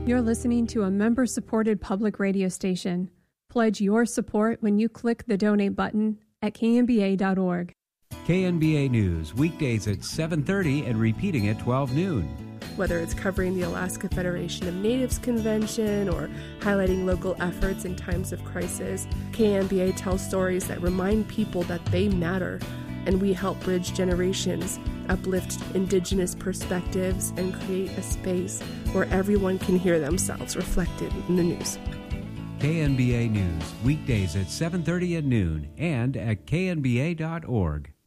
You're listening to a member-supported public radio station. Pledge your support when you click the donate button at knba.org. KNBA News, weekdays at 7:30 and repeating at 12 noon. Whether it's covering the Alaska Federation of Natives Convention or highlighting local efforts in times of crisis, KNBA tells stories that remind people that they matter, and we help bridge generations, uplift Indigenous perspectives, and create a space where everyone can hear themselves reflected in the news. KNBA News, weekdays at 7:30 at noon and at knba.org.